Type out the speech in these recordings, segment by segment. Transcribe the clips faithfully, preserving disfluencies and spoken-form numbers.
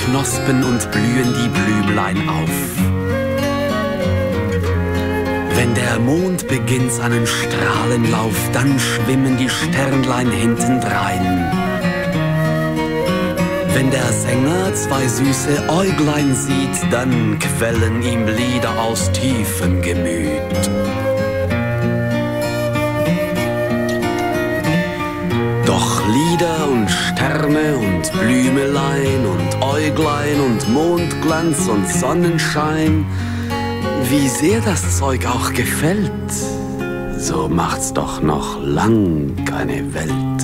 Knospen und blühen die Blümlein auf. Wenn der Mond beginnt seinen Strahlenlauf, dann schwimmen die Sternlein hintendrein. Wenn der Sänger zwei süße Äuglein sieht, dann quellen ihm Lieder aus tiefem Gemüt. Doch Lieder und Sterne und Blümelein und Äuglein und Mondglanz und Sonnenschein, wie sehr das Zeug auch gefällt, so macht's doch noch lang keine Welt.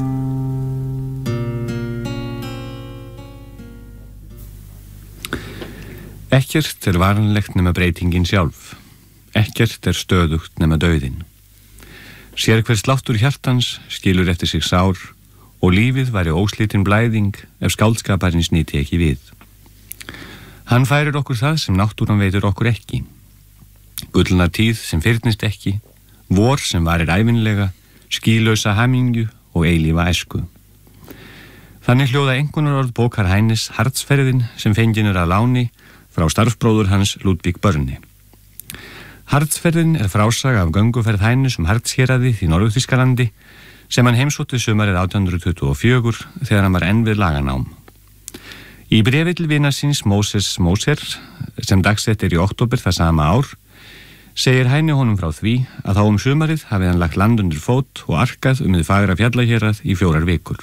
Ekkert er varanlegt nema breytingin sjálf. Ekkert er stöðugt nema dauðinn. Sér hver sláttur hjartans skilur eftir sig sár og lífið væri óslitin blæðing ef skáldskaparins nýti ekki við. Hann færir okkur það sem náttúran veitur okkur ekki. Gullna tíð sem fyrnist ekki, vor sem varir ævinlega, skýlausa hamingju og eilífa æsku. Þannig hljóða einkunnarorð bókar Heines Hardsferðin sem fengin er að láni frá starfsbróður hans Ludvig Börni. Hardsferðin er frásaga af gönguferð Heines um Hardshéraðið í Norður-Þýskalandi sem hann heimsótti sumarið átján hundruð tuttugu og fjögur þegar hann var enn við laganám. Í bréfi til vina síns Moses Moser, sem dagsett er í október það sama ár, segir Heine honum frá því að þá um sumarið hafið hann lagt land undir fót og arkað um þið fagra fjallahérað í fjórar vikur.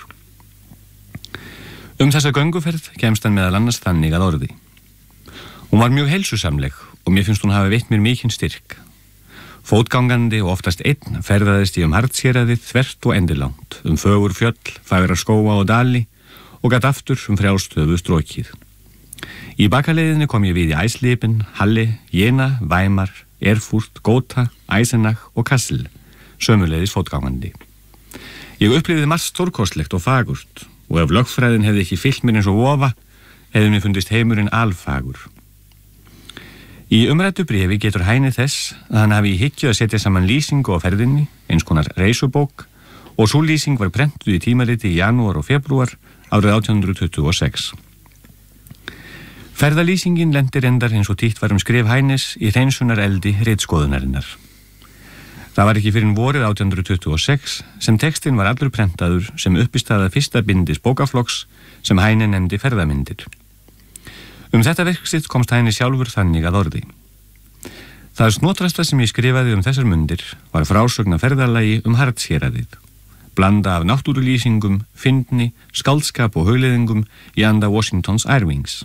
Um þessa gönguferð kemst hann meðal annars þannig að orði. Hún var mjög heilsusamleg og mér finnst hún hafa veitt mér mikinn styrk. Fótgangandi og oftast einn ferðaðist ég um Hardshéraðið þvert og endilangt, um fögur fjöll, fagra skóga og dali og gat aftur um frjálstöðu strókið. Í bakaleiðinni kom ég við í Eisleben, Halle, Jena, Weimar, Erfurt, Gotha, Eisenach og Kassel, sömuleiðis fótgangandi. Ég upplifði margt stórkostlegt og fagurt og ef lögfræðin hefði ekki fyllt mér eins og vofa, hefði mér fundist heimurinn alfagur. Í umræddu bréfi getur Heine þess að hann hafi í hyggju að setja saman lýsingu á ferðinni, eins konar reisubók, og sú lýsing var prentuð í tímariti í janúar og febrúar árið átján hundruð tuttugu og sex. Ferðalýsingin lendir endar eins og títt var um skrif Heines í hreinsunar eldi ritskoðunarinnar. Það var ekki fyrir vorið átján hundruð tuttugu og sex sem textin var allur prentaður sem uppistaða fyrsta bindis bókaflokks sem Heine nefndi ferðamyndir. Um þetta verksitt komst Heine sjálfur þannig að orði. Það snotrasta sem ég skrifaði um þessar mundir var frásögn af ferðalagi um Hardshéraðið, blanda af náttúrulýsingum, fyndni, skáldskap og hugleiðingum í anda Washingtons Irvings.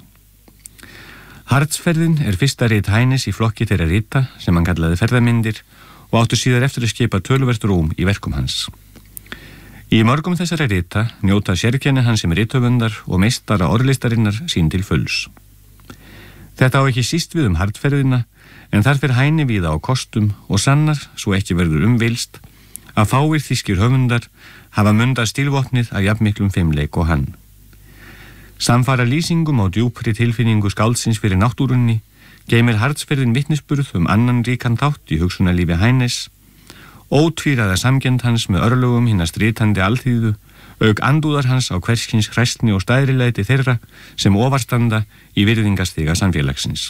Hardsferðin er fyrsta rit Heines í flokki þeirra rita sem hann kallaði ferðamyndir og áttu síðar eftir að skipa töluvert rúm í verkum hans. Í mörgum þessara rita njóta sérkenni hans sem rithöfundar og meistara orðlistarinnar sín til fulls. Þetta á ekki síst við um Hardsferðina, en þar fer Heine víða á kostum og sannar, svo ekki verður umvilst, að fáir þýskir höfundar hafa mundað stílvopnið af jafnmiklum fimmleik og hann. Samfara lýsingum á djúpri tilfinningu skáldsins fyrir náttúrunni geymir Hardsferðin vitnisburð um annan ríkan þátt í hugsunarlífi Heines, ótvíraða samkennd hans með örlögum hinna stritandi alþýðu, auk andúðar hans á hverskins hræstni og stæðrilæti þeirra sem ofarstanda í virðingastiga samfélagsins.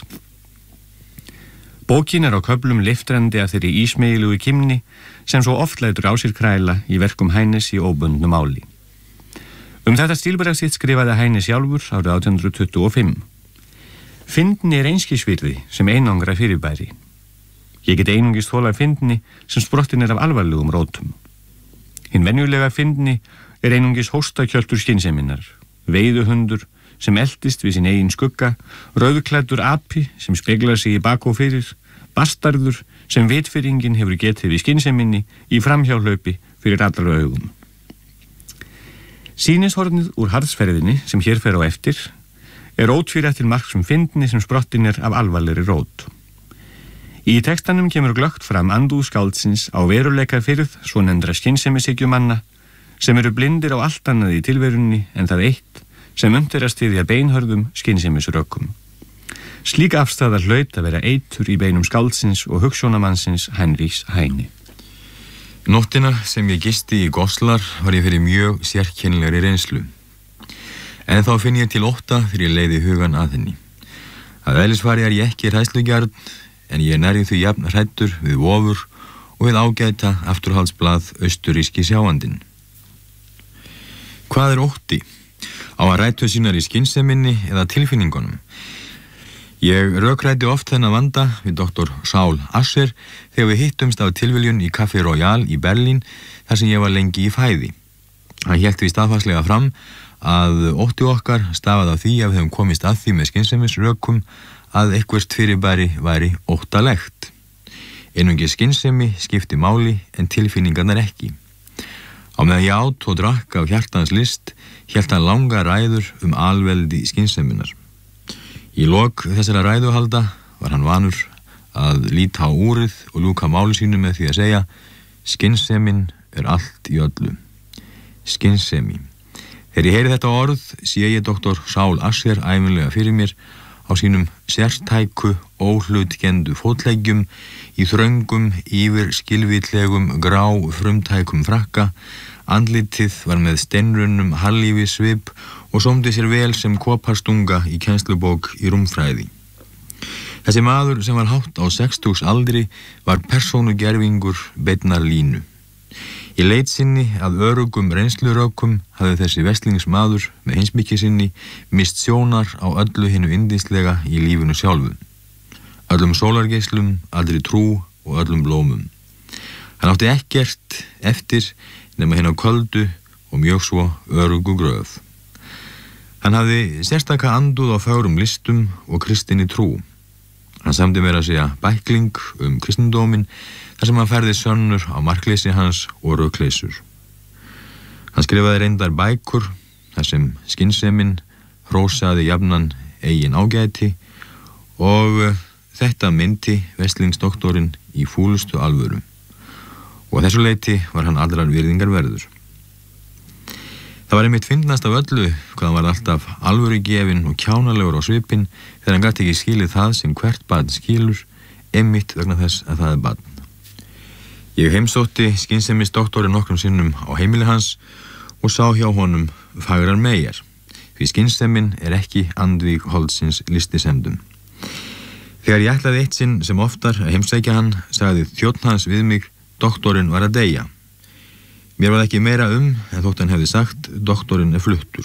Bókin er á köflum leiftrandi af þeirri ísmegilugu kimni sem svo oft lætur á sér kræla í verkum Heines í óbundnu máli. Um þetta stílbragð sitt skrifaði Heine sjálfur árið átján hundruð tuttugu og fimm. Fyndni er einskisvirði sem einangra fyrirbæri. Ég get einungis þolað fyndni sem sprottin er af alvarlegum rótum. Hinn venjulega fyndni er einungis hóstakjöltur skynseminnar, veiðuhundur sem eldist við sín eigin skugga, rauðklæddur api sem speglar sig í bak og fyrir, bastardur sem vitfyringin hefur getið við skynseminni í framhjálaupi fyrir allra augum. Sýnishornið úr Hardsferðinni sem hér fer á eftir er ótvírætt til marks um fyndni sem sprottin er af alvarlegri rót. Í textanum kemur glöggt fram andúð skáldsins á veruleika fyrð svonefndra skynsemishyggjumanna sem eru blindir á allt annað í tilverunni en það eitt sem unnt er að styðja beinhörðum skynsemisrökkum. Slík afstaða hlaut að vera eitur í beinum skáldsins og hugsjónamannsins Heinrichs Heine. Nóttina sem ég gisti í Goslar var ég fyrir mjög sérkennilegri reynslu. En þá finn ég til ótta þegar ég leiði hugan að henni. Að eðlisfari er ég ekki hræðslugjarn, en ég er nærri því jafn hræddur við vofur og við ágæta afturhaldsblað austuríski sjáandinn. Hvað er ótti? Á að rætu sínar í skynseminni eða tilfinningunum? Ég rökrætti oft þennan vanda við doktor Saul Asher þegar við hittumst af tilviljun í Café Royal í Berlín þar sem ég var lengi í fæði. Hann hélt því staðfastlega fram að ótti okkar stafaði af því að við hefum komist að því með skynsemisrökum að eitthvert fyrirbæri væri óttalegt. Einungis skynsemi skipti máli en tilfinningarnar ekki. Á meðan ég át og drakk af hjartans list hélt hann langa ræður um alveldi skynseminnar. Í lok þessara ræðuhalda var hann vanur að líta á úrið og ljúka máli sínu með því að segja: skynsemin er allt í öllu. Skynsemi. Þegar ég heyri þetta orð sé ég doktor Saul Asher ævinlega fyrir mér á sínum sértæku, óhlutkendu fótleggjum í þröngum, yfir skilvitlegum, grá frumtækum frakka. Andlitið var með steinrunnum harðlífi svip og sómdi sér vel sem koparstunga í kennslubók í rúmfræði. Þessi maður sem var hátt á sextugs aldri var persónugervingur beinnar línu. Í leit sinni að örugum reynslurökum hafði þessi vestlingsmaður með heimsmykki sinni mist sjónar á öllu hinu yndislega í lífinu sjálfu. Öllum sólargeislum, allri trú og öllum blómum. Hann átti ekkert eftir nema hinn á köldu og mjög svo örugu gröf. Hann hafði sérstaka andúð á fögrum listum og kristinni trú. Hann samdi meira að segja bækling um kristindómin þar sem hann færði sönnur á markleysi hans og rökleysur. Hann skrifaði reyndar bækur þar sem skynsemin hrósaði jafnan eigin ágæti og þetta myndi vestlingsdoktorinn í fúlustu alvöru. Og að þessu leyti var hann allrar virðingar verður. Það var einmitt fyndnast af öllu hvað hann var alltaf alvöru gefinn og kjánalegur á svipinn þegar hann gat ekki skilið það sem hvert barn skilur, einmitt vegna þess að það er barn. Ég heimsótti skynsemisdoktorinn nokkrum sinnum á heimili hans og sá hjá honum fagrar meyjar, því skynsemin er ekki andvíg holdsins listisemdum. Þegar ég ætlaði eitt sinn sem oftar að heimsækja hann, sagði þjónn hans við mig: doktorinn var að deyja. Mér var ekki meira um en þótt hann hefði sagt: doktorinn er fluttur.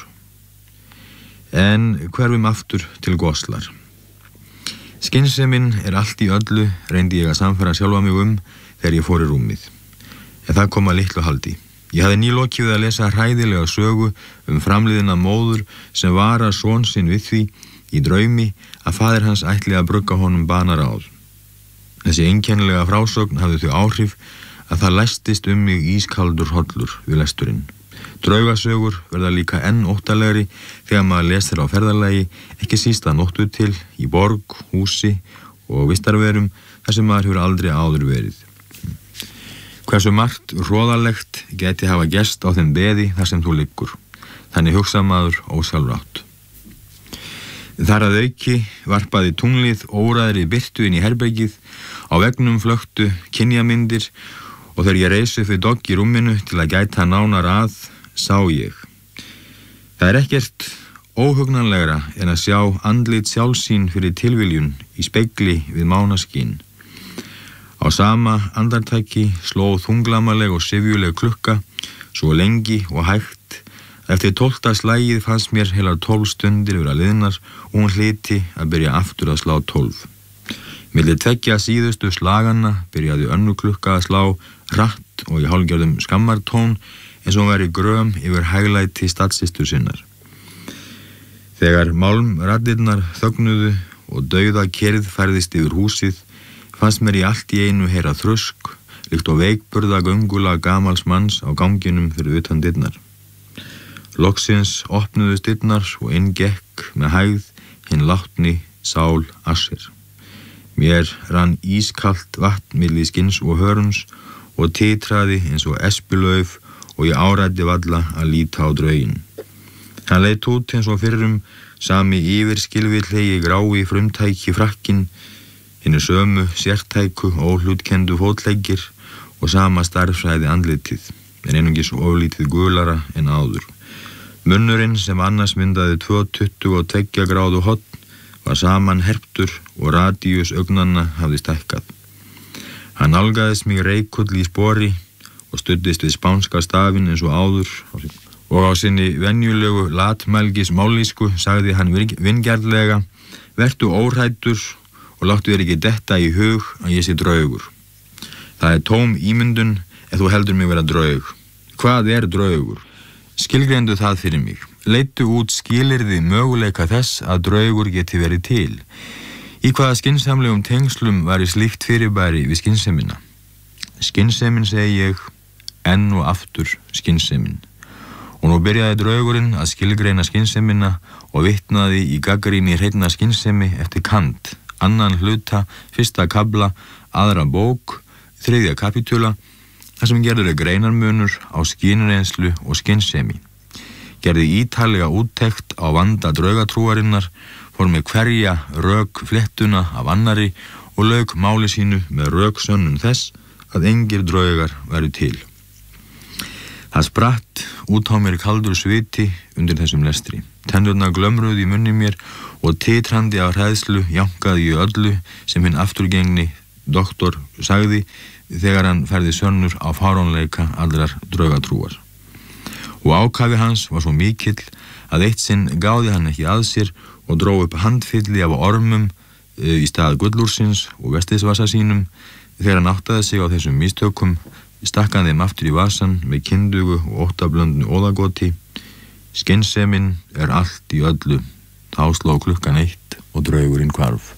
En hverfum aftur til Goslar. Skynsemin er allt í öllu, reyndi ég að samfæra sjálfa mig um þegar ég fór í rúmið. En það kom að litlu haldi. Ég hafði nýlokið að lesa hræðilega sögu um framliðina móður sem vara son sinn við því í draumi að faðir hans ætli að brugga honum banaráð. Þessi einkennilega frásögn hafði þau áhrif að það læstist um mig ískaldur hollur við lesturinn. Draugasögur verða líka enn óttalegri þegar maður les þeirra á ferðalagi, ekki síst að nóttu til, í borg, húsi og vistarverum þar sem maður hefur aldrei áður verið. Hversu margt hroðalegt geti hafa gerst á þeim beði þar sem þú liggur. Þannig hugsa maður ósjálfrátt. Þar að auki varpaði tunglið óræðri birtu inn í herbergið, á veggnum flöktu kynjamyndir og þegar ég reis upp við dogg í rúminu til að gæta nánar að, sá ég. Það er ekkert óhugnanlegra en að sjá andlit sjálfsín fyrir tilviljun í spegli við mánaskín. Á sama andartæki sló þunglamaleg og syfjuleg klukka, svo lengi og hægt. Eftir tólfta slagið fannst mér heilar tólf stundir vera liðnar og hún hlyti að byrja aftur að slá tólf. Milli tveggja síðustu slagana byrjaði önnur klukka að slá hratt og í hálfgerðum skammartón eins og hún væri gröm yfir hæglæti stadssystur sinnar. Þegar málmraddirnar þögnuðu og dauða kyrrð færðist yfir húsið, fannst mér í allt í einu heyra þrusk, líkt og veikburða göngula gamals manns á ganginum fyrir utan dyrnar. Loksins opnuðust dyrnar og inn gekk með hægð hinn látni Saul Asher. Mér rann ískalt vatn milli skinns og hörns og titraði eins og espulauf og ég áræddi varla að líta á drauginn. Hann leit út eins og fyrrum, sami yfirskilvillegi grái frumtæki frakkinn, hinni sömu sértæku óhlutkendu fótleggir og sama starfsæði andlitið, en einungis oflítið gulara en áður. Munnurinn sem annars myndaði tvö tuttugu og tveggja gráðu horn var saman herptur og radíus augnanna hafði stækkað. Hann nálgaðist mig reikull í spori og studdist við spánska stafinn eins og áður og á sinni venjulegu latmælgis mállísku sagði hann vingjarnlega: vertu óhræddur og láttu þér ekki detta í hug að ég sé draugur. Það er tóm ímyndun ef þú heldur mig vera draug. Hvað er draugur? Skilgreindu það fyrir mig. Leittu út skilyrði möguleika þess að draugur geti verið til. Í hvaða skynsamlegum tengslum væri slíkt fyrirbæri við skynsemina? Skynsemin, segi ég, enn og aftur skynsemin. Og nú byrjaði draugurinn að skilgreina skynsemina og vitnaði í gagnrýni hreinna skynsemi eftir Kant, annan hluta, fyrsta kafla, aðra bók, þriðja kapítula, þar sem gerður er greinarmunur á skynreynslu og skynsemi. Gerði ítarlega úttekt á vanda draugatrúarinnar, fór með hverja rök flettuna af annari og lauk máli sínu með röksönnun þess að engir draugar væru til. Það spratt út á mér kaldur sviti undir þessum lestri. Tennurnar glömruðu í munni mér og titrandi af hræðslu jankaði í öllu sem hinn afturgengni doktor sagði þegar hann færði sönnur á fáránleika allrar draugatrúar. Og ákafi hans var svo mikill að eitt sinn gáði hann ekki að sér og dró upp handfylli af ormum e, í stað gullúrsins og vestisvasa sínum. Þegar hann áttaði sig á þessum mistökum stakk hann þeim aftur í vasan með kyndugu og óttablöndnu óðagoti. Skynsemin er allt í öllu. Þá sló klukkan eitt og draugurinn hvarf.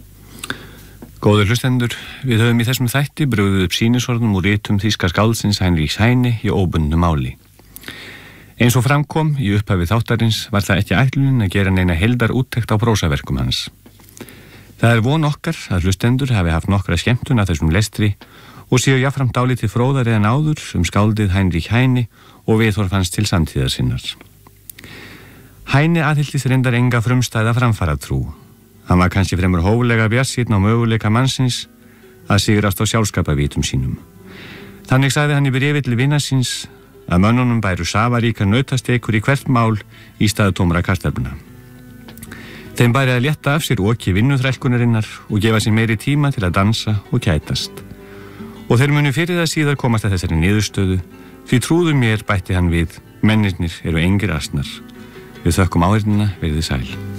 Góðir hlustendur, við höfum í þessum þætti brugðið upp sýnisorðum úr ritum þýska skáldsins Heinrichs Heine í óbundnu máli. Eins og framkom í upphafi þáttarins var það ekki ætlunin að gera neina heildar úttekt á prósaverkum hans. Það er von okkar að hlustendur hafi haft nokkra skemmtun að þessum lestri og séu jafnframt dálítið fróðari en áður um skáldið Heinrich Heine og viðhorf hans til samtíðar sinnar. Heine aðhylltist reyndar enga frumstæða framfaratrú. Hann var kannski fremur hóflega bjarsýnn á möguleika mannsins að sigrast á sjálfskapavítum sínum. Þannig sagði hann í bréfi til vina síns að mönnunum bæru safaríkar nautastekur í hvert mál í stað tómra kartöfluna. Þeim bæri að létta af sér oki vinnuþrælkunarinnar og gefa sér meiri tíma til að dansa og kætast. Og þeir munu fyrir það síðar komast að þessari niðurstöðu, því trúðu mér, bætti hann við, mennirnir eru engir asnar. Við þökkum áheyrnina, verið sæl.